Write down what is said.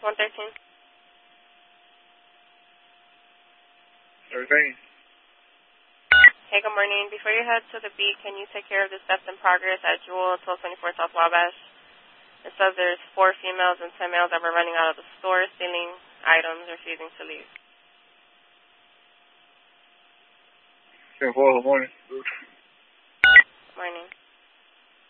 113. 13. Hey, good morning. Before you head to the beat, can you take care of this theft in progress at Jewel 1224 South Wabash? It says there's 4 females and 10 males that were running out of the store, stealing items, refusing to leave. 10-4, good morning. Morning.